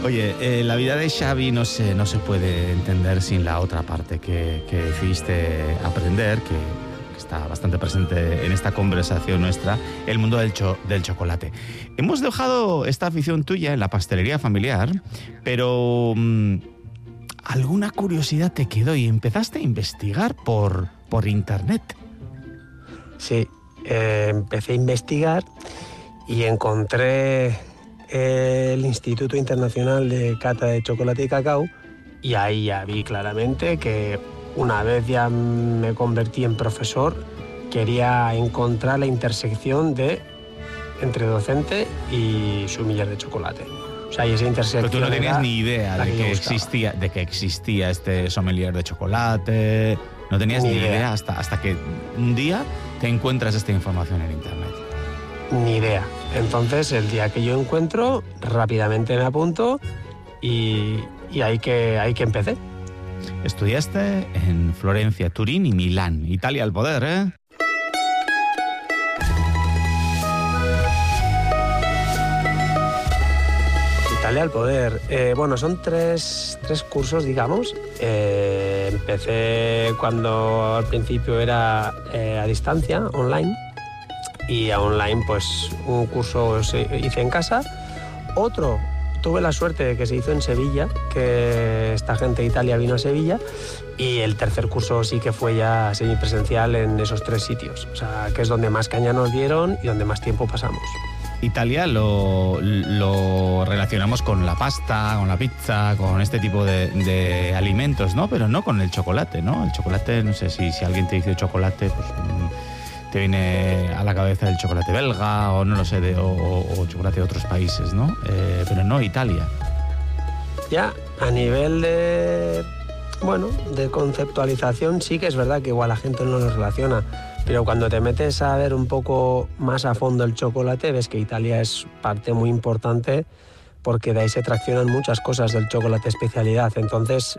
Oye, la vida de Xavi no se puede entender sin la otra parte que decidiste aprender, que está bastante presente en esta conversación nuestra, el mundo del chocolate. Hemos dejado esta afición tuya en la pastelería familiar, pero alguna curiosidad te quedó y empezaste a investigar por internet. Sí, empecé a investigar y encontré el Instituto Internacional de Cata de Chocolate y Cacao, y ahí ya vi claramente que una vez ya me convertí en profesor, quería encontrar la intersección entre docente y sommelier de chocolate. O sea, y esa intersección. Pero tú no tenías ni idea de que existía este sommelier de chocolate. No tenías ni idea hasta que un día te encuentras esta información en internet. Ni idea. Entonces, el día que yo encuentro, rápidamente me apunto y ahí que empecé. Estudiaste en Florencia, Turín y Milán. Italia al poder, ¿eh? Italia al poder. Bueno, son tres cursos, digamos. Empecé cuando al principio era a distancia, online. Y a online, pues, un curso hice en casa. Otro, tuve la suerte de que se hizo en Sevilla, que esta gente de Italia vino a Sevilla. Y el tercer curso sí que fue ya semipresencial en esos 3 sitios. O sea, que es donde más caña nos dieron y donde más tiempo pasamos. Italia lo relacionamos con la pasta, con la pizza, con este tipo de alimentos, ¿no? Pero no con el chocolate, ¿no? El chocolate, no sé, si alguien te dice chocolate, pues te viene a la cabeza el chocolate belga o no lo sé, o chocolate de otros países, ¿no? Pero no Italia. Ya, a nivel de conceptualización sí que es verdad que igual la gente no lo relaciona, pero cuando te metes a ver un poco más a fondo el chocolate, ves que Italia es parte muy importante porque de ahí se traccionan muchas cosas del chocolate especialidad. Entonces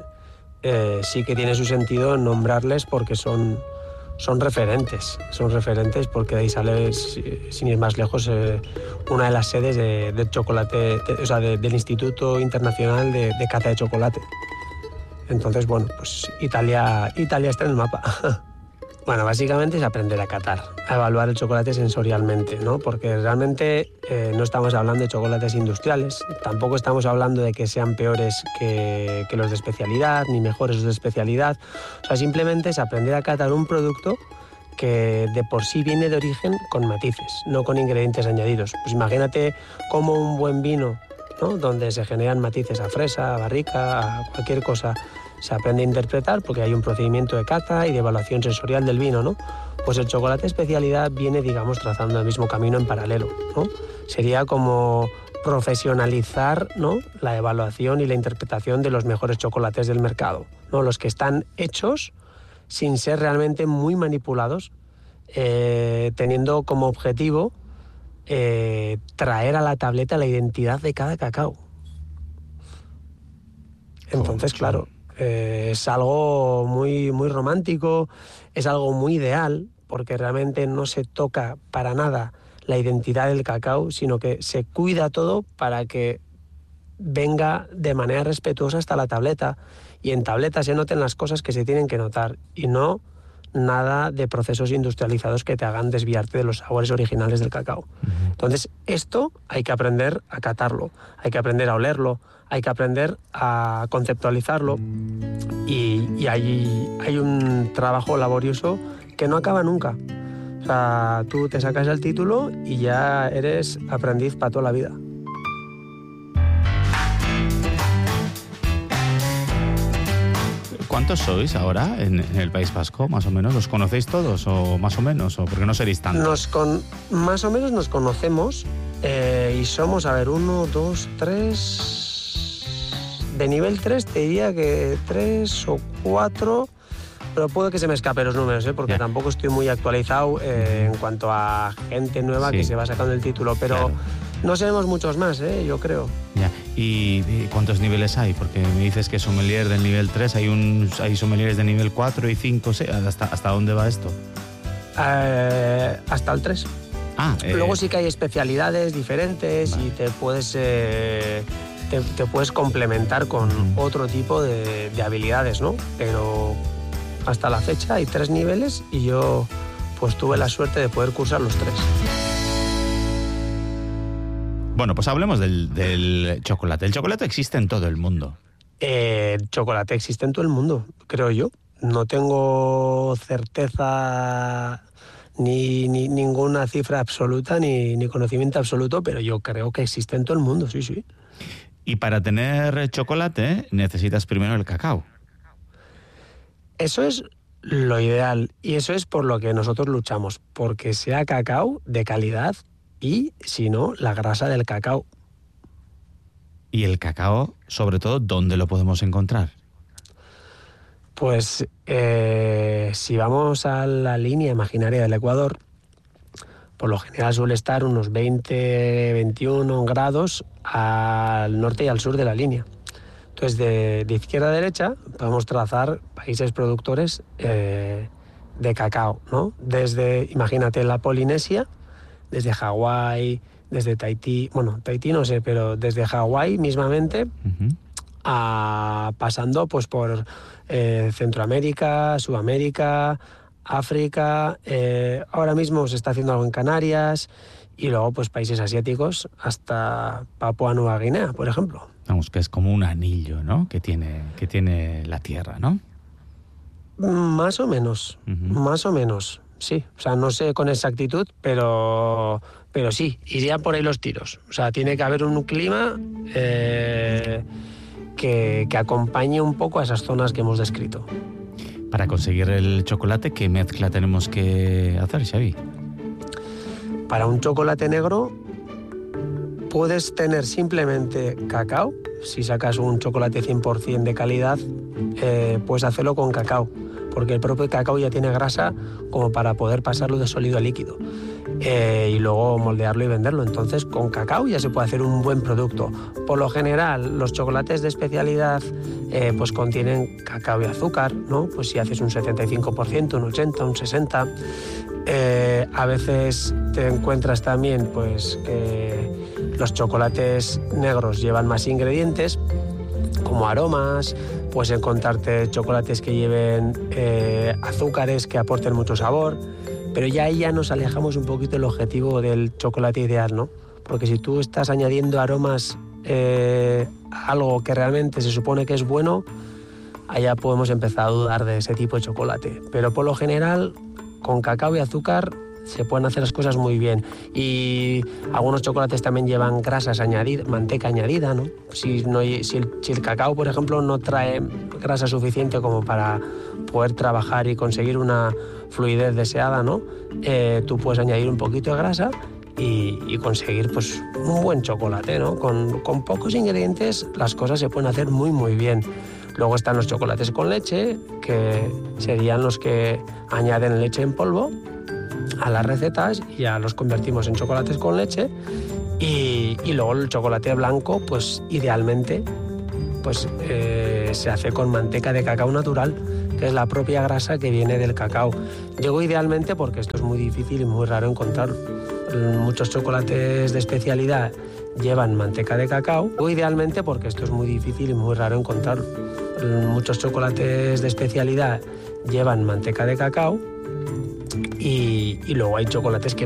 sí que tiene su sentido nombrarles porque son referentes porque de ahí sale, sin ir más lejos, una de las sedes del chocolate, del Instituto Internacional de Cata de Chocolate. Entonces, bueno, pues Italia está en el mapa. Bueno, básicamente es aprender a catar, a evaluar el chocolate sensorialmente, ¿no? Porque realmente no estamos hablando de chocolates industriales, tampoco estamos hablando de que sean peores que los de especialidad, ni mejores los de especialidad. O sea, simplemente es aprender a catar un producto que de por sí viene de origen con matices, no con ingredientes añadidos. Pues imagínate cómo un buen vino, ¿no? Donde se generan matices a fresa, a barrica, a cualquier cosa, se aprende a interpretar porque hay un procedimiento de cata y de evaluación sensorial del vino, ¿no? Pues el chocolate especialidad viene, digamos, trazando el mismo camino en paralelo, ¿no? Sería como profesionalizar, ¿no?, la evaluación y la interpretación de los mejores chocolates del mercado, ¿no? Los que están hechos sin ser realmente muy manipulados, teniendo como objetivo traer a la tableta la identidad de cada cacao. Entonces, claro, es algo muy, muy romántico, es algo muy ideal, porque realmente no se toca para nada la identidad del cacao, sino que se cuida todo para que venga de manera respetuosa hasta la tableta, y en tableta se noten las cosas que se tienen que notar, y no nada de procesos industrializados que te hagan desviarte de los sabores originales del cacao. Entonces, esto hay que aprender a catarlo, hay que aprender a olerlo, hay que aprender a conceptualizarlo, y hay un trabajo laborioso que no acaba nunca. O sea, tú te sacas el título y ya eres aprendiz para toda la vida. ¿Cuántos sois ahora en el País Vasco, más o menos? ¿Los conocéis todos o más o menos? ¿O porque no seréis tantos? Más o menos nos conocemos y somos, 1, 2, 3... De nivel 3 te diría que 3 o 4, pero puede que se me escapen los números, porque tampoco estoy muy actualizado en cuanto a gente nueva que se va sacando el título, pero no seremos muchos más, yo creo. Ya. ¿Y cuántos niveles hay? Porque me dices que sommelier del nivel 3, hay sommeliers de nivel 4 y 5, ¿hasta dónde va esto? Hasta el 3. Luego sí que hay especialidades diferentes y te te puedes complementar con otro tipo de habilidades, ¿no? Pero hasta la fecha hay 3 niveles y yo pues tuve la suerte de poder cursar los 3. Bueno, pues hablemos del chocolate. El chocolate existe en todo el mundo. El chocolate existe en todo el mundo, creo yo. No tengo certeza ni ninguna cifra absoluta ni conocimiento absoluto, pero yo creo que existe en todo el mundo, sí, sí. Y para tener chocolate necesitas primero el cacao. Eso es lo ideal y eso es por lo que nosotros luchamos, porque sea cacao de calidad y, si no, la grasa del cacao. ¿Y el cacao, sobre todo, dónde lo podemos encontrar? Pues si vamos a la línea imaginaria del Ecuador, por lo general suele estar unos 20-21 grados al norte y al sur de la línea. Entonces, de izquierda a derecha podemos trazar países productores de cacao, ¿no? Desde, imagínate, la Polinesia, desde Hawái, desde Tahití, bueno, Tahití no sé, pero desde Hawái mismamente, pasando pues por Centroamérica, Sudamérica, África, ahora mismo se está haciendo algo en Canarias y luego pues países asiáticos hasta Papúa Nueva Guinea, por ejemplo. Vamos, que es como un anillo, ¿no? Que tiene la Tierra, ¿no? Más o menos, sí. O sea, no sé con exactitud, pero sí, irían por ahí los tiros. O sea, tiene que haber un clima que acompañe un poco a esas zonas que hemos descrito. Para conseguir el chocolate, ¿qué mezcla tenemos que hacer, Xavi? Para un chocolate negro puedes tener simplemente cacao. Si sacas un chocolate 100% de calidad, puedes hacerlo con cacao, porque el propio cacao ya tiene grasa como para poder pasarlo de sólido a líquido y luego moldearlo y venderlo. Entonces, con cacao ya se puede hacer un buen producto. Por lo general, los chocolates de especialidad pues contienen cacao y azúcar, ¿no? Pues si haces un 75%, un 80%, un 60%. A veces te encuentras también pues que los chocolates negros llevan más ingredientes, como aromas. Puedes encontrarte chocolates que lleven azúcares que aporten mucho sabor, pero ya ahí ya nos alejamos un poquito del objetivo del chocolate ideal, ¿no? Porque si tú estás añadiendo aromas a algo que realmente se supone que es bueno, allá podemos empezar a dudar de ese tipo de chocolate. Pero por lo general, con cacao y azúcar se pueden hacer las cosas muy bien. Y algunos chocolates también llevan grasas añadidas, manteca añadida, ¿no? Si el cacao, por ejemplo, no trae grasa suficiente como para poder trabajar y conseguir una fluidez deseada, ¿no? Tú puedes añadir un poquito de grasa y conseguir pues un buen chocolate, ¿no? Con pocos ingredientes las cosas se pueden hacer muy, muy bien. Luego están los chocolates con leche, que serían los que añaden leche en polvo a las recetas y ya los convertimos en chocolates con leche. Y luego el chocolate blanco, pues idealmente pues se hace con manteca de cacao natural, que es la propia grasa que viene del cacao. Digo idealmente porque esto es muy difícil y muy raro encontrar. Muchos chocolates de especialidad llevan manteca de cacao. Digo idealmente porque esto es muy difícil y muy raro encontrar. Muchos chocolates de especialidad llevan manteca de cacao y luego hay chocolates que